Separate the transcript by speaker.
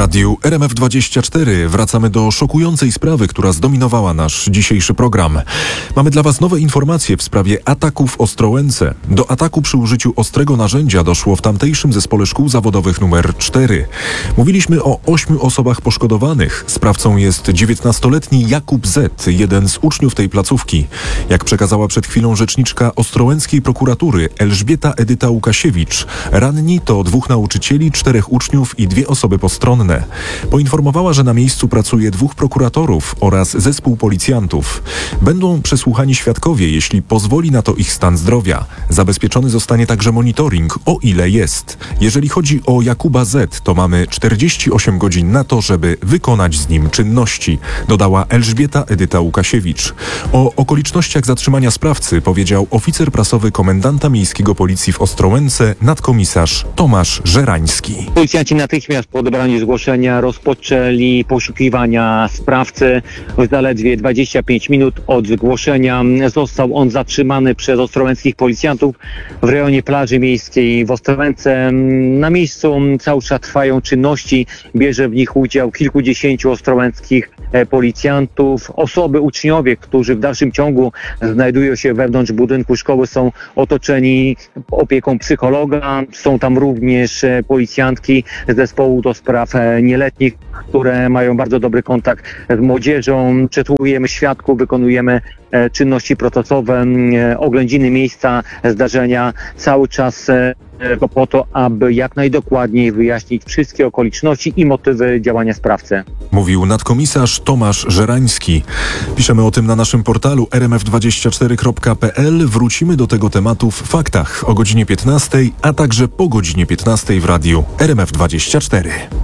Speaker 1: radiu RMF24 wracamy do szokującej sprawy, która zdominowała nasz dzisiejszy program. Mamy dla Was nowe informacje w sprawie ataku w Ostrołęce. Do ataku przy użyciu ostrego narzędzia doszło w tamtejszym zespole szkół zawodowych numer 4. Mówiliśmy o 8 osobach poszkodowanych. Sprawcą jest 19-letni Jakub Z., jeden z uczniów tej placówki. Jak przekazała przed chwilą rzeczniczka ostrołęckiej prokuratury Elżbieta Edyta Łukasiewicz, ranni to 2 nauczycieli, 4 uczniów i 2 osoby postronne. Poinformowała, że na miejscu pracuje 2 prokuratorów oraz zespół policjantów. Będą przesłuchani świadkowie, jeśli pozwoli na to ich stan zdrowia. Zabezpieczony zostanie także monitoring, o ile jest. Jeżeli chodzi o Jakuba Z., to mamy 48 godzin na to, żeby wykonać z nim czynności, dodała Elżbieta Edyta Łukasiewicz. O okolicznościach zatrzymania sprawcy powiedział oficer prasowy komendanta miejskiego policji w Ostrołęce, nadkomisarz Tomasz Żerański.
Speaker 2: Policjanci natychmiast po odebraniu zgłoszenia rozpoczęli poszukiwania sprawcy. W zaledwie 25 minut od zgłoszenia został on zatrzymany przez ostrołęckich policjantów w rejonie plaży miejskiej w Ostrołęce. Na miejscu cały czas trwają czynności, bierze w nich udział kilkudziesięciu ostrołęckich policjantów. Osoby, uczniowie, którzy w dalszym ciągu znajdują się wewnątrz budynku szkoły, są otoczeni opieką psychologa. Są tam również policjantki z zespołu do spraw nieletnich, które mają bardzo dobry kontakt z młodzieżą. Przesłuchujemy świadków, wykonujemy czynności procesowe, oględziny miejsca zdarzenia, cały czas po to, aby jak najdokładniej wyjaśnić wszystkie okoliczności i motywy działania sprawcy.
Speaker 1: Mówił nadkomisarz Tomasz Żerański. Piszemy o tym na naszym portalu rmf24.pl. Wrócimy do tego tematu w faktach o godzinie 15, a także po godzinie 15 w radiu RMF24.